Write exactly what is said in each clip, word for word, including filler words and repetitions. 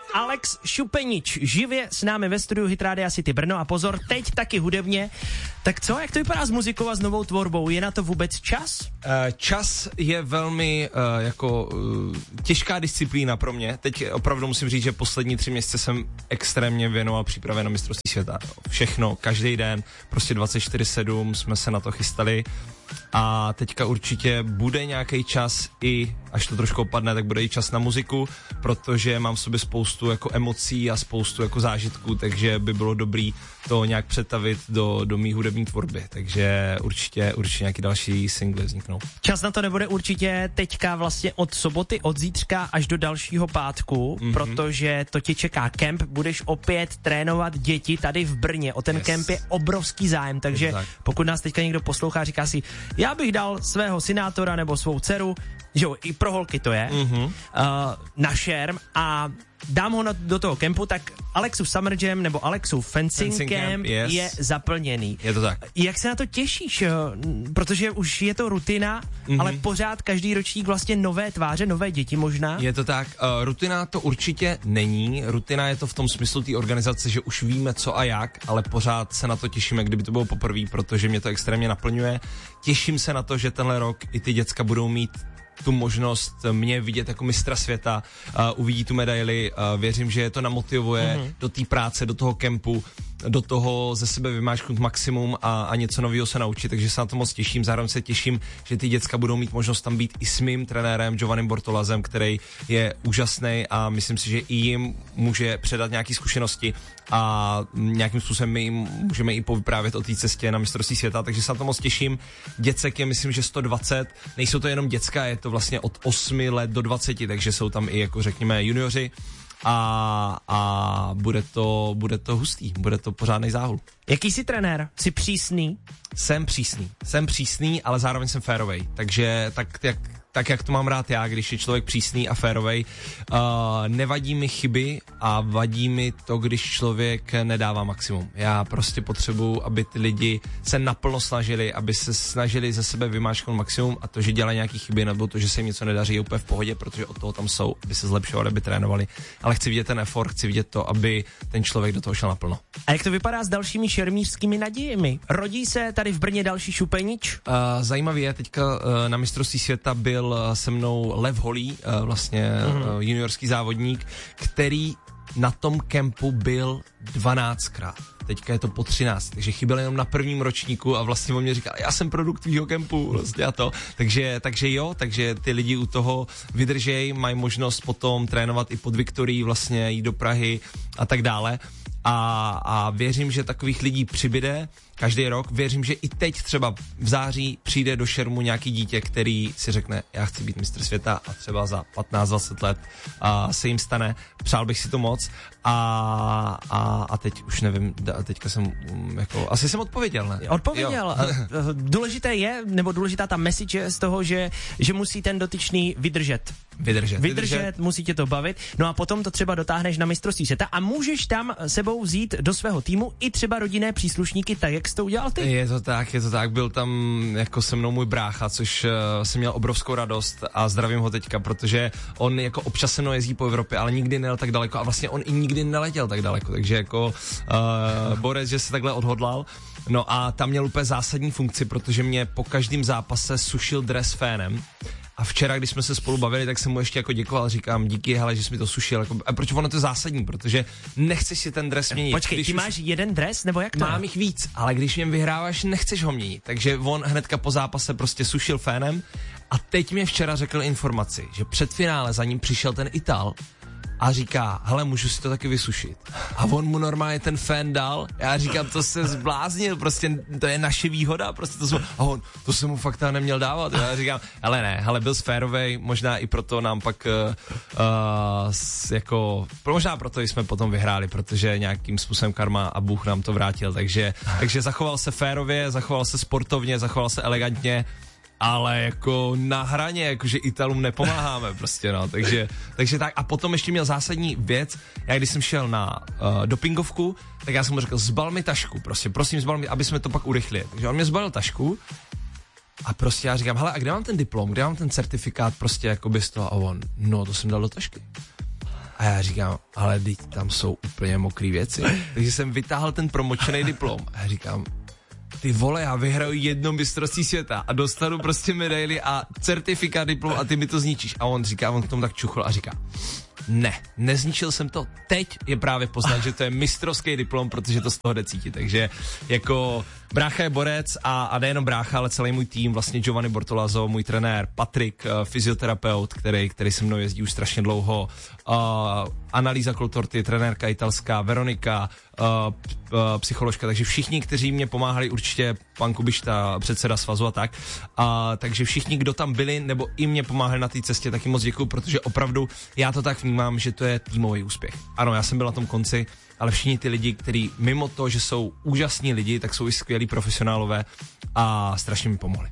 Alex Šupenič, živě s námi ve studiu Hit Rádia City Brno a pozor, teď taky hudebně. Tak co, jak to vypadá s muzikou a s novou tvorbou? Je na to vůbec čas? Uh, čas je velmi uh, jako uh, těžká disciplína pro mě. Teď opravdu musím říct, že poslední tři měsíce jsem extrémně věnoval přípravě na mistrovství světa. Všechno, každý den, prostě dvacet čtyři sedm jsme se na to chystali. A teďka určitě bude nějaký čas i, až to trošku opadne, tak bude i čas na muziku, protože mám v sobě spoustu jako emocí a spoustu jako zážitků, takže by bylo dobrý to nějak přetavit do, do mý hudební tvorby, takže určitě, určitě nějaký další singly vzniknou. Čas na to nebude určitě teďka vlastně od soboty, od zítřka až do dalšího pátku, mm-hmm. protože to tě čeká kemp, budeš opět trénovat děti tady v Brně, o ten yes. kemp je obrovský zájem, takže tak. Pokud nás teďka někdo poslouchá, říká si, já bych dal svého synátora nebo svou dceru, že jo, i pro holky to je, mm-hmm. uh, na šerm a dám ho na, do toho kempu, tak Alexův Summer Jam nebo Alexův Fencing, Fencing Camp, camp yes. je zaplněný. Je to tak. Jak se na to těšíš? Protože už je to rutina, mm-hmm. ale pořád každý ročník vlastně nové tváře, nové děti možná. Je to tak. Uh, rutina to určitě není. Rutina je to v tom smyslu té organizace, že už víme co a jak, ale pořád se na to těšíme, kdyby to bylo poprvé, protože mě to extrémně naplňuje. Těším se na to, že tenhle rok i ty děcka budou mít tu možnost mě vidět jako mistra světa, uh, uvidí tu medaili, uh, věřím, že je to namotivuje mm-hmm. do té práce, do toho kempu, do toho ze sebe vymáčknout maximum a, a něco nového se naučit, takže se na to moc těším, zároveň se těším, že ty děcka budou mít možnost tam být i s mým trenérem Giovannim Bortolazem, který je úžasný a myslím si, že i jim může předat nějaké zkušenosti a nějakým způsobem my jim můžeme i povyprávět o té cestě na mistrovství světa, takže se na to moc těším. Děcek je myslím, že sto dvacet, nejsou to jenom děcka, je to vlastně od osmi let do dvaceti, takže jsou tam i jako řekněme junioři a, a bude to, bude to hustý, bude to pořádnej záhul. Jaký jsi trenér? Jsi přísný? Jsem přísný, jsem přísný, ale zároveň jsem férovej, takže tak jak tak jak to mám rád já, když je člověk přísný a férovej. Uh, nevadí mi chyby a vadí mi to, když člověk nedává maximum. Já prostě potřebuju, aby ty lidi se naplno snažili, aby se snažili ze sebe vymáčknout maximum a to, že dělají nějaký chyby nebo to, že se jim něco nedaří, je úplně v pohodě, protože od toho tam jsou, aby se zlepšovali, aby trénovali. Ale chci vidět ten effort, chci vidět to, aby ten člověk do toho šel naplno. A jak to vypadá s dalšími šermířskými nadějemi? Rodí se tady v Brně další Šupenič? Uh, zajímavý je, teďka uh, na mistrovství světa byl se mnou Lev Holý, vlastně mm-hmm. juniorský závodník, který na tom kempu byl dvanáctkrát. Teďka je to po třináct, takže chyběl jenom na prvním ročníku a vlastně on mě říkal, já jsem produkt tvýho kempu, vlastně a to. Takže, takže jo, takže ty lidi u toho vydržej, mají možnost potom trénovat i pod Viktorií, vlastně jít do Prahy a tak dále. A, a věřím, že takových lidí přibyde každý rok. Věřím, že i teď třeba v září přijde do šermu nějaký dítě, který si řekne, já chci být mistr světa a třeba za patnáct dvacet let a se jim stane. Přál bych si to moc a, a, a teď už nevím, teďka jsem jako, asi jsem odpověděl, ne? Odpověděl. Důležité je, nebo důležitá ta message je z toho, že, že musí ten dotyčný vydržet. Vydržet. Vydržet, vydržet, musí tě to bavit. No a potom to třeba dotáhneš na mistrovství světa a můžeš tam sebou vzít do svého týmu i třeba rodinné příslušníky, tak jak jsi to udělal ty? Je to tak, je to tak. Byl tam jako se mnou můj brácha, což uh, jsem měl obrovskou radost a zdravím ho teďka, protože on jako občas se mnou jezdí po Evropě, ale nikdy nejel tak daleko a vlastně on i nikdy neletěl tak daleko, takže jako uh, borec, že se takhle odhodlal. No a tam měl úplně zásadní funkci, protože mě po každém zápase sušil dres fénem. A včera, když jsme se spolu bavili, tak jsem mu ještě jako děkoval, říkám díky, hele, že jsi mi to sušil. Jako, a proč ono to je zásadní? Protože nechceš si ten dres měnit. Počkej, ty máš jeden dres, nebo jak to? Mám jich víc, ale když v něm vyhráváš, nechceš ho měnit. Takže on hnedka po zápase prostě sušil fénem a teď mě včera řekl informaci, že před finále za ním přišel ten Ital a říká, hele, můžu si to taky vysušit. A on mu normálně ten fén dal. Já říkám, to se zbláznil, prostě to je naše výhoda, prostě to jsme, a on, to jsem mu fakt neměl dávat. Já říkám, ale ne, hele, byl sférovej, možná i proto nám pak uh, uh, jako, možná proto jsme potom vyhráli, protože nějakým způsobem karma a Bůh nám to vrátil, takže, takže zachoval se férově, zachoval se sportovně, zachoval se elegantně, ale jako na hraně, jakože Italům nepomáháme prostě, no, takže, takže tak. A potom ještě měl zásadní věc, já když jsem šel na uh, dopingovku, tak já jsem mu řekl, zbal mi tašku, prostě, prosím, zbal mi, aby jsme to pak urychlili. Takže on mě zbalil tašku a prostě já říkám, hele, a kde mám ten diplom, kde mám ten certifikát, prostě, jakoby z toho, a on, no, to jsem dal do tašky. A já říkám, ale teď tam jsou úplně mokrý věci. Takže jsem vytáhl ten promočený diplom a já říkám, ty vole, já vyhraju jedno mistrovství světa a dostanu prostě medaili a certifikát, diplom a ty mi to zničíš. A on říká, on k tomu tak čuchl a říká, ne, nezničil jsem to, teď je právě poznat, že to je mistrovský diplom, protože to z toho jde cítit, takže jako brácha je borec a, a nejenom brácha, ale celý můj tým, vlastně Giovanni Bortolazzo, můj trenér, Patrik, uh, fyzioterapeut, který, který se mnou jezdí už strašně dlouho, uh, Analýza Coltorti, trenérka italská, Veronika, uh, uh, psycholožka, takže všichni, kteří mě pomáhali, určitě pan Kubišta, předseda svazu a tak, uh, takže všichni, kdo tam byli, nebo i mě pomáhali na té cestě, taky moc děkuju, protože opravdu já to tak vnímám, že to je týmový úspěch. Ano, já jsem byl na tom konci, ale všichni ty lidi, kteří mimo to, že jsou úžasní lidi, tak jsou i skvělí profesionálové a strašně mi pomohli.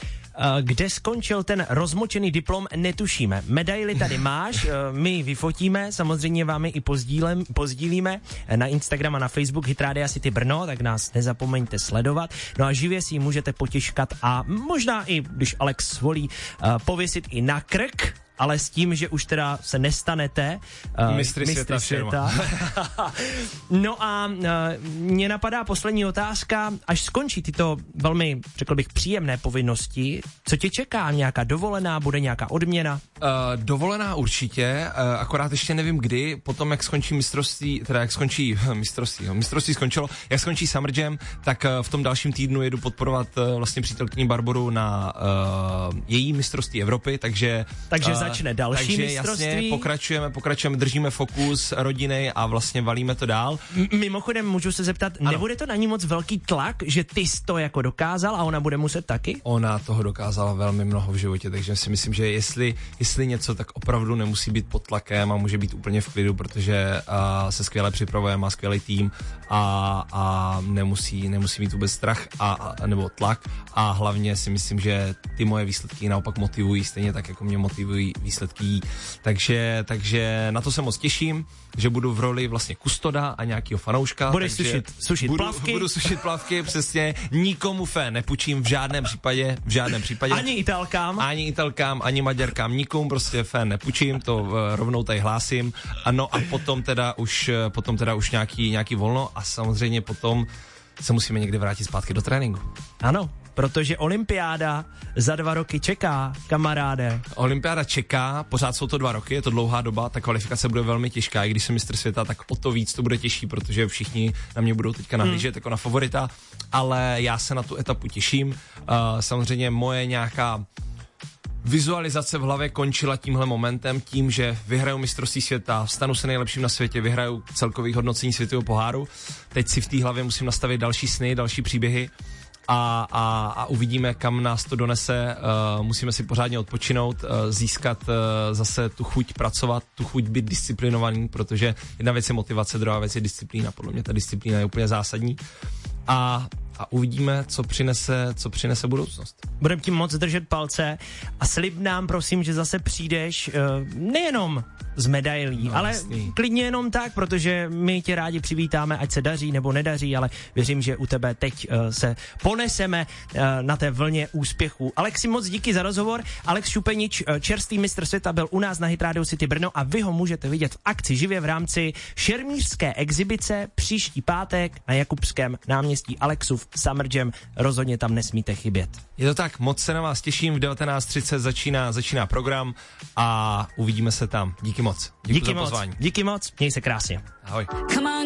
Kde skončil ten rozmočený diplom, netušíme. Medaili tady máš, my ji vyfotíme, samozřejmě vám ji i pozdílem, pozdílíme na Instagram a na Facebook Hit Rádia City Brno, tak nás nezapomeňte sledovat. No a živě si ji můžete potěškat a možná i, když Alex svolí, pověsit i na krk, ale s tím, že už teda se nestanete uh, mistry, mistry světa. světa. No a uh, mě napadá poslední otázka, až skončí tyto velmi, řekl bych, příjemné povinnosti, co tě čeká? Nějaká dovolená, bude nějaká odměna? Uh, dovolená určitě, uh, akorát ještě nevím kdy, potom jak skončí mistrovství, teda jak skončí mistrovství, mistrovství skončilo, jak skončí Summer Jam, tak uh, v tom dalším týdnu jedu podporovat uh, vlastně přítelkyni Barboru na uh, její mistrovství Evropy, takže... Takže uh, začne další takže mistrovství. Jasně, pokračujeme, pokračujeme, držíme fokus rodiny a vlastně valíme to dál. M- mimochodem, můžu se zeptat, ano. Nebude to na ní moc velký tlak, že ty jsi to jako dokázal a ona bude muset taky? Ona toho dokázala velmi mnoho v životě, takže si myslím, že jestli, jestli něco, tak opravdu nemusí být pod tlakem a může být úplně v klidu, protože uh, se skvěle připravuje, má skvělý tým a, a nemusí, nemusí mít vůbec strach a, a, nebo tlak a hlavně si myslím, že ty moje výsledky naopak motivují, stejně tak jako mě motivují výsledky. Takže, takže na to se moc těším, že budu v roli vlastně kustoda a nějakýho fanouška. Budeš sušit, sušit budu, plavky. Budu sušit plavky, přesně. Nikomu fé nepůjčím v žádném případě, v žádném případě. Ani Italkám. Ani Italkám, ani Maďarkám, nikomu prostě fé nepůjčím, to uh, rovnou tady hlásím. Ano a potom teda už, potom teda už nějaký, nějaký volno a samozřejmě potom se musíme někdy vrátit zpátky do tréninku. Ano, protože olympiáda za dva roky čeká, kamaráde. Olympiáda čeká, pořád jsou to dva roky, je to dlouhá doba, ta kvalifikace bude velmi těžká, i když jsem mistr světa, tak o to víc to bude těžší, protože všichni na mě budou teďka nahlížet hmm. jako na favorita, ale já se na tu etapu těším. Uh, samozřejmě moje nějaká vizualizace v hlavě končila tímhle momentem, tím, že vyhraju mistrovství světa, stanu se nejlepším na světě, vyhraju celkový hodnocení světového poháru. Teď si v té hlavě musím nastavit další sny, další příběhy a, a, a uvidíme, kam nás to donese. Uh, musíme si pořádně odpočinout, uh, získat uh, zase tu chuť pracovat, tu chuť být disciplinovaný, protože jedna věc je motivace, druhá věc je disciplína. Podle mě ta disciplína je úplně zásadní. A a uvidíme, co přinese, co přinese budoucnost. Budeme ti moc držet palce a slib nám, prosím, že zase přijdeš uh, nejenom z medailí, no, ale jasný. Klidně jenom tak, protože my tě rádi přivítáme, ať se daří nebo nedaří, ale věřím, že u tebe teď uh, se poneseme uh, na té vlně úspěchů. Alexi, moc díky za rozhovor. Alex Šupenič, uh, čerstvý mistr světa, byl u nás na Hit Radio City Brno a vy ho můžete vidět v akci živě v rámci šermířské exibice příští pátek na Jakubském náměstí. Alexův Summer Jam, rozhodně tam nesmíte chybět. Je to tak, moc se na vás těším, v devatenáct třicet začíná, začíná program a uvidíme se tam. Díky moc. Díky, díky za moc. pozvání. Díky moc, měj se krásně. Ahoj.